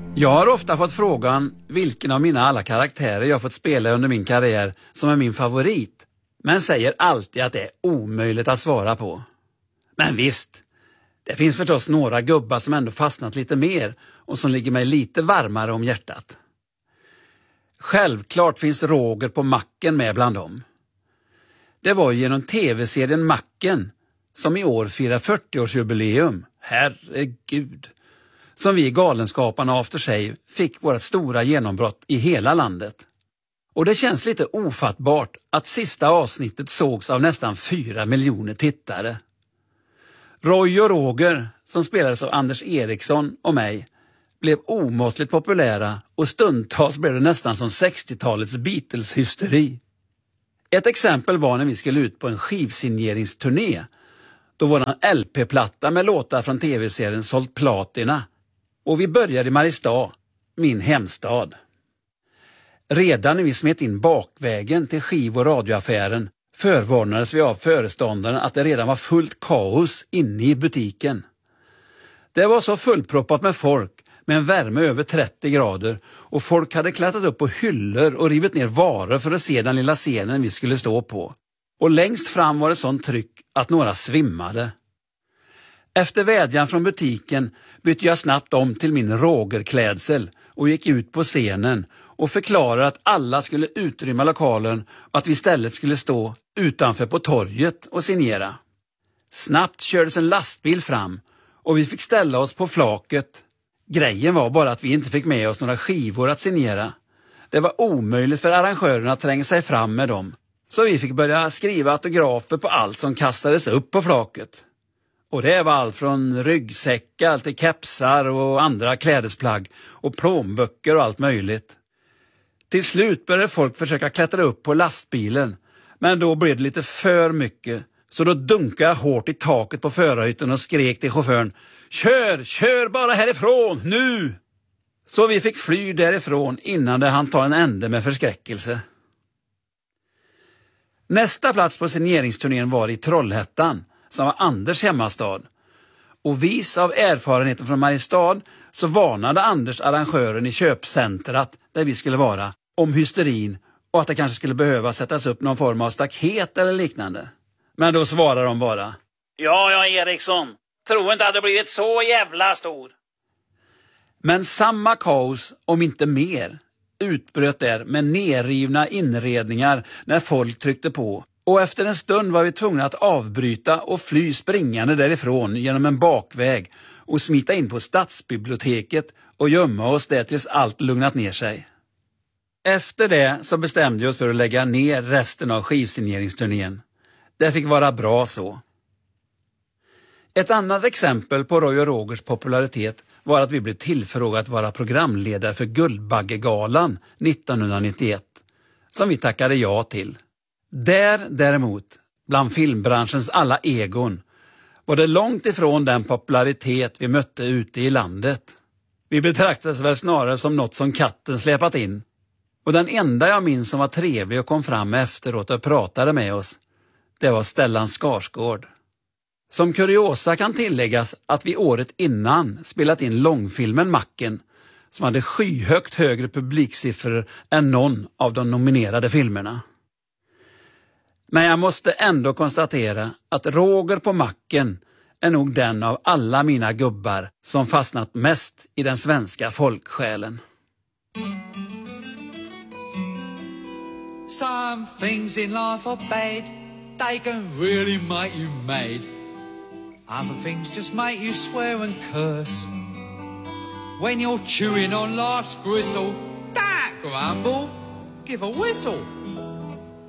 Jag har ofta fått frågan vilken av mina alla karaktärer jag fått spela under min karriär som är min favorit, men säger alltid att det är omöjligt att svara på. Men visst, det finns förstås några gubbar som ändå fastnat lite mer och som ligger mig lite varmare om hjärtat. Självklart finns Roger på Macken med bland dem. Det var genom tv-serien Macken som i år firar 40-årsjubileum. Herregud! Som vi i Galenskaparna After Shave fick vårt stora genombrott i hela landet. Och det känns lite ofattbart att sista avsnittet sågs av nästan 4 miljoner tittare. Roy och Roger, som spelades av Anders Eriksson och mig, blev omåttligt populära och stundtals blev det nästan som 60-talets Beatles-hysteri. Ett exempel var när vi skulle ut på en skivsigneringsturné. Då var en LP-platta med låtar från tv-serien sålt platina. Och vi började i Mariestad, min hemstad. Redan när vi smet in bakvägen till skiv- och radioaffären förvarnades vi av föreståndaren att det redan var fullt kaos inne i butiken. Det var så fullproppat med folk med en värme över 30 grader och folk hade klättrat upp på hyllor och rivit ner varor för att se den lilla scenen vi skulle stå på. Och längst fram var det sånt tryck att några svimmade. Efter vädjan från butiken bytte jag snabbt om till min Rogerklädsel och gick ut på scenen och förklarade att alla skulle utrymma lokalen och att vi istället skulle stå utanför på torget och signera. Snabbt kördes en lastbil fram och vi fick ställa oss på flaket. Grejen var bara att vi inte fick med oss några skivor att signera. Det var omöjligt för arrangörerna att tränga sig fram med dem. Så vi fick börja skriva autografer på allt som kastades upp på flaket. Och det var allt från ryggsäckar till kepsar och andra klädesplagg och plånböcker och allt möjligt. Till slut började folk försöka klättra upp på lastbilen, men då blev det lite för mycket. Så då dunkade jag hårt i taket på förarhytten och skrek till chauffören: Kör bara härifrån, nu! Så vi fick fly därifrån innan det hann ta en ände med förskräckelse. Nästa plats på signeringsturnén var i Trollhättan, som var Anders hemmastad. Och vis av erfarenheten från Mariestad så varnade Anders arrangören i köpcentrat där vi skulle vara om hysterin och att det kanske skulle behöva sättas upp någon form av staket eller liknande. Men då svarade de bara: Ja, Eriksson, tror inte att det blivit så jävla stor. Men samma kaos, om inte mer, utbröt där med nerrivna inredningar när folk tryckte på. Och efter en stund var vi tvungna att avbryta och fly springande därifrån genom en bakväg och smita in på stadsbiblioteket och gömma oss där tills allt lugnat ner sig. Efter det så bestämde vi oss för att lägga ner resten av skivsigneringsturnén. Det fick vara bra så. Ett annat exempel på Roy och Rogers popularitet var att vi blev tillfrågat att vara programledare för Guldbaggegalan 1991, som vi tackade ja till. Där däremot, bland filmbranschens alla egon, var det långt ifrån den popularitet vi mötte ute i landet. Vi betraktades väl snarare som något som katten släpat in. Och den enda jag minns som var trevlig och kom fram efteråt och pratade med oss, det var Stellan Skarsgård. Som kuriosa kan tilläggas att vi året innan spelat in långfilmen Macken, som hade skyhögt högre publiksiffror än någon av de nominerade filmerna. Men jag måste ändå konstatera att Roger på Macken är nog den av alla mina gubbar som fastnat mest i den svenska folksjälen. Some things in life are bad, they can really make you mad. Other things just make you swear and curse. When you're chewing on life's gristle, don't grumble, give a whistle.